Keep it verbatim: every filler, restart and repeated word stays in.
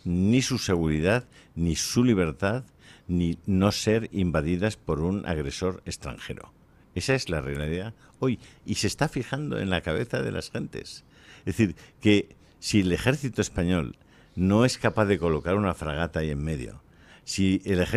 ni su seguridad, ni su libertad, ni no ser invadidas por un agresor extranjero. Esa es la realidad hoy, y se está fijando en la cabeza de las gentes. Es decir, que si el ejército español no es capaz de colocar una fragata ahí en medio, si el ejército